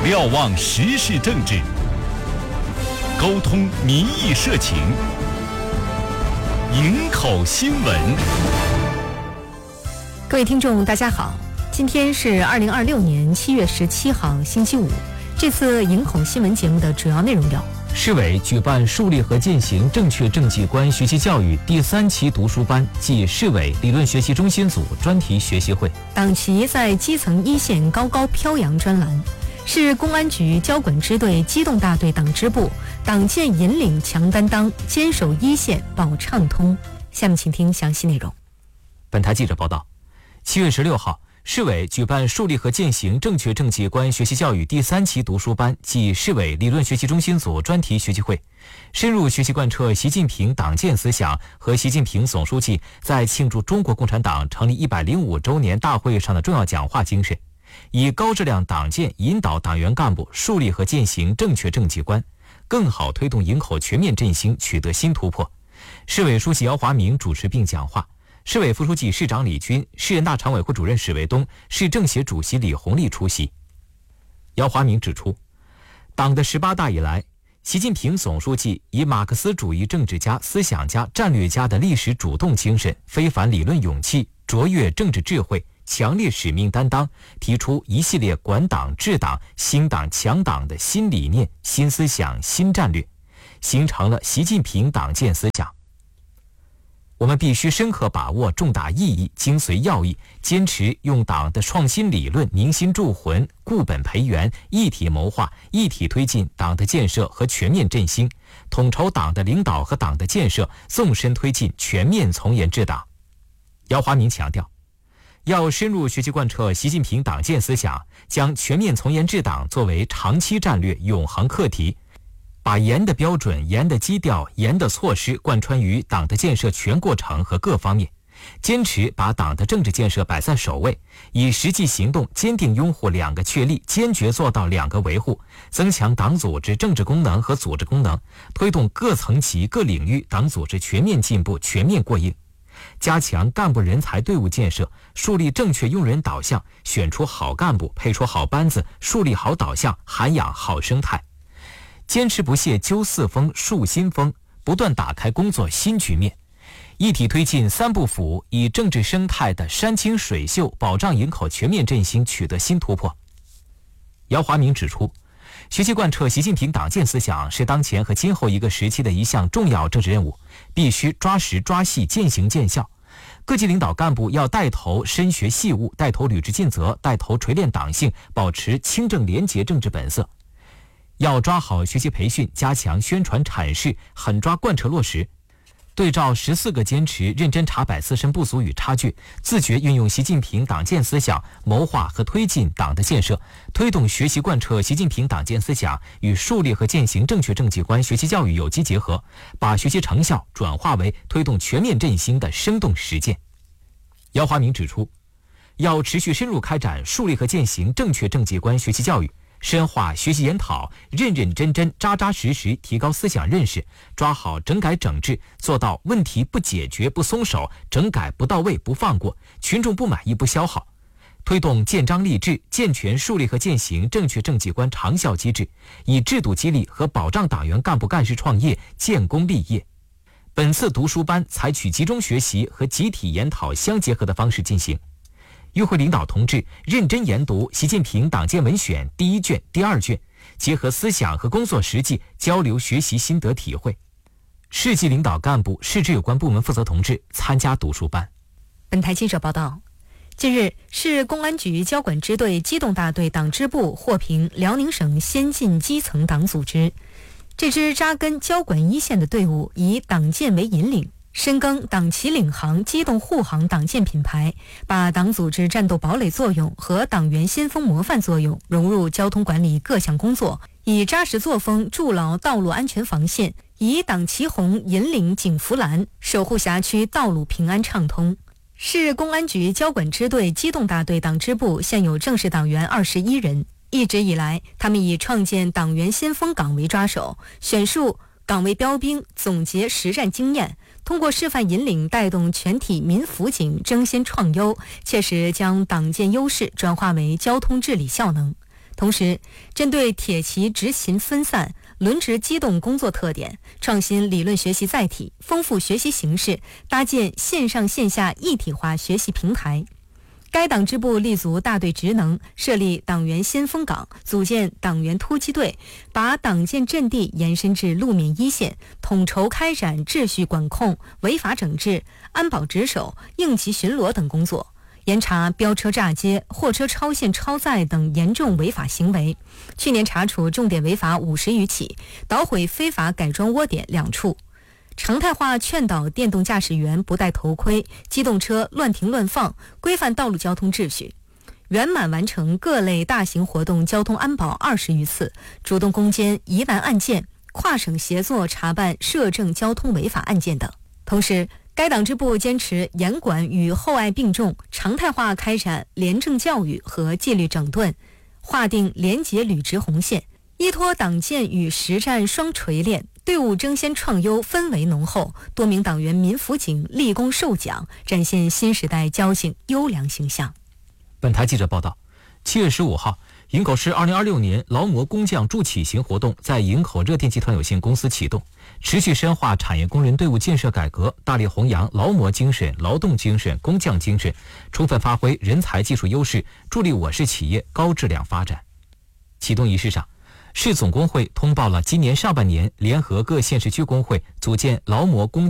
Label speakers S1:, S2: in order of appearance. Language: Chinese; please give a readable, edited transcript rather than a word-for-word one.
S1: 瞭望时事政治，沟通民意社情，营口新闻。
S2: 各位听众大家好，今天是2026年7月17号星期五。这次营口新闻节目的主要内容有：
S3: 市委举办树立和践行正确政绩观学习教育第3期读书班暨市委理论学习中心组专题学习会；
S2: 党旗在基层一线高高飘扬专栏；市公安局交管支队机动大队党支部党建引领强担当，坚守一线保畅通。下面请听详细内容。
S3: 本台记者报道，7月16号，市委举办树立和践行正确政绩观学习教育第3期读书班暨市委理论学习中心组专题学习会，深入学习贯彻习近平党建思想和习近平总书记在庆祝中国共产党成立105周年大会上的重要讲话精神，以高质量党建引导党员干部树立和践行正确政绩观，更好推动营口全面振兴取得新突破。市委书记姚华明主持并讲话，市委副书记、市长李军、市人大常委会主任史卫东、市政协主席李红利出席。姚华明指出，党的18大以来，习近平总书记以马克思主义政治家、思想家、战略家的历史主动精神、非凡理论勇气、卓越政治智慧、强烈使命担当，提出一系列管党治党、兴党强党的新理念、新思想、新战略，形成了习近平党建思想。我们必须深刻把握重大意义、精髓要义，坚持用党的创新理论凝心铸魂、固本培元，一体谋划、一体推进党的建设和全面振兴，统筹党的领导和党的建设，纵深推进全面从严治党。姚华明强调，要深入学习贯彻习近平党建思想，将全面从严治党作为长期战略永恒课题，把严的标准、严的基调、严的措施贯穿于党的建设全过程和各方面，坚持把党的政治建设摆在首位，以实际行动坚定拥护2个确立，坚决做到2个维护，增强党组织政治功能和组织功能，推动各层级各领域党组织全面进步、全面过硬，加强干部人才队伍建设，树立正确用人导向，选出好干部，配出好班子，树立好导向，涵养好生态。坚持不懈揪4风、树新风，不断打开工作新局面，一体推进3部府，以政治生态的山清水秀保障营口全面振兴取得新突破。姚华明指出，学习贯彻习近平党建思想是当前和今后一个时期的一项重要政治任务，必须抓实抓细，见行见效。各级领导干部要带头深学细悟，带头履职尽责，带头锤炼党性，保持清正廉洁政治本色。要抓好学习培训，加强宣传阐释，狠抓贯彻落实，对照14个坚持，认真查摆自身不足与差距，自觉运用习近平党建思想，谋划和推进党的建设，推动学习贯彻习近平党建思想与树立和践行正确政绩观学习教育有机结合，把学习成效转化为推动全面振兴的生动实践。姚华明指出，要持续深入开展树立和践行正确政绩观学习教育，深化学习研讨，认认真真、扎扎实实提高思想认识，抓好整改整治，做到问题不解决不松手，整改不到位不放过，群众不满意不消耗，推动建章立制，健全树立和践行正确政绩观长效机制，以制度激励和保障党员干部干事创业、建功立业。本次读书班采取集中学习和集体研讨相结合的方式进行。与会领导同志认真研读《习近平党建文选》第1卷、第2卷，结合思想和工作实际交流学习心得体会。市级领导干部、市直有关部门负责同志参加读书班。
S2: 本台记者报道，近日，市公安局交管支队机动大队党支部获评辽宁省先进基层党组织。这支扎根交管一线的队伍，以党建为引领，深耕党旗领航、机动护航党建品牌，把党组织战斗堡垒作用和党员先锋模范作用融入交通管理各项工作，以扎实作风筑牢道路安全防线，以党旗红引领警服蓝，守护辖区道路平安畅通。市公安局交管支队机动大队党支部现有正式党员21人，一直以来，他们以创建党员先锋岗为抓手，选树岗位标兵，总结实战经验，通过示范引领带动全体民辅警争先创优，切实将党建优势转化为交通治理效能。 同时，针对铁骑执勤分散、轮值机动工作特点，创新理论学习载体，丰富学习形式，搭建线上线下一体化学习平台。该党支部立足大队职能，设立党员先锋岗，组建党员突击队，把党建阵地延伸至路面一线，统筹开展秩序管控、违法整治、安保值守、应急巡逻等工作，严查飙车炸街、货车超限超载等严重违法行为。去年查处重点违法50余起，捣毁非法改装窝点2处。常态化劝导电动驾驶员不戴头盔、机动车乱停乱放，规范道路交通秩序，圆满完成各类大型活动交通安保20余次，主动攻坚疑难案件，跨省协作查办涉政交通违法案件等。同时，该党支部坚持严管与厚爱并重，常态化开展廉政教育和纪律整顿，划定廉洁履职红线，依托党建与实战双锤炼，队伍争先创优，氛围浓厚，多名党员民辅警立功受奖，展现新时代交警优良形象。
S3: 本台记者报道，7月15号，营口市2026年劳模工匠助启行活动在营口热电集团有限公司启动，持续深化产业工人队伍建设改革，大力弘扬劳模精神、劳动精神、工匠精神，充分发挥人才技术优势，助力我市企业高质量发展。启动仪式上，市总工会通报了今年上半年联合各县市区工会组建劳模工